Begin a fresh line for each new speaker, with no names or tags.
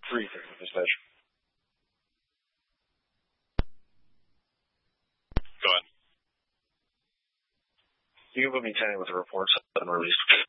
briefing with this session.
Go ahead.
You can put me 10 with the reports unreleased.